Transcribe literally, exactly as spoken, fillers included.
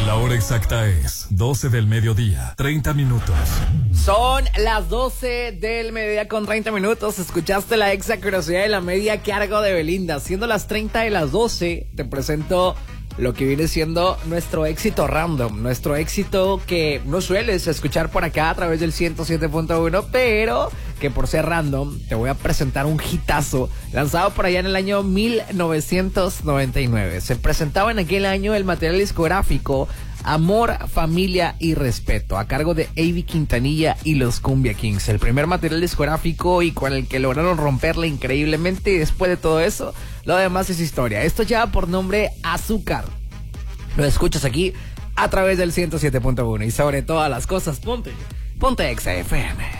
La hora exacta es doce del mediodía, treinta minutos. Son las doce del mediodía con treinta minutos. Escuchaste la exa curiosidad de la media a cargo de Belinda. Siendo las treinta de las doce, te presento lo que viene siendo nuestro éxito random. Nuestro éxito que no sueles escuchar por acá a través del ciento siete punto uno, pero que por ser random te voy a presentar un hitazo lanzado por allá en el año mil novecientos noventa y nueve. Se presentaba en aquel año el material discográfico Amor, Familia y Respeto, a cargo de Avi Quintanilla y los Cumbia Kings. El primer material discográfico y con el que lograron romperla increíblemente, y después de todo eso, lo demás es historia. Esto lleva por nombre Azúcar. Lo escuchas aquí a través del ciento siete punto uno y sobre todas las cosas, ponte, ponte Exa F M.